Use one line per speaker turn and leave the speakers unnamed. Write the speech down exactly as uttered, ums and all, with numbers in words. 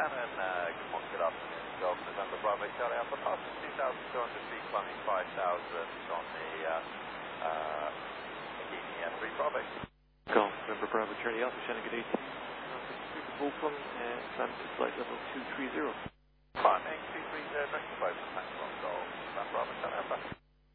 Shannon, uh, good afternoon. Golf November Bravo Charlie Alpha, passing two thousand two hundred feet, climbing five thousand on the uh, uh, Bikini uh, three Bravo.
Golf November Bravo Charlie Alpha, Shannon, good eighteen. Super Bullfrog and climbing to flight level two three zero.
Climbing two three zero, direct to both, maximum Golf November Bravo Charlie Alpha.